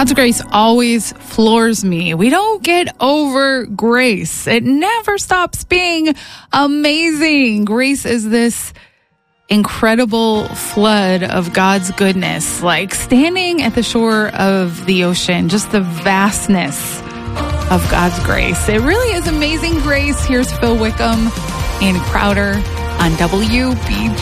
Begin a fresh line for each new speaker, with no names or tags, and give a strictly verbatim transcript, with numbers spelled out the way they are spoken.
God's grace always floors me. We don't get over grace. It never stops being amazing. Grace is this incredible flood of God's goodness, like standing at the shore of the ocean, just the vastness of God's grace. It really is amazing grace. Here's Phil Wickham and Crowder on W B G.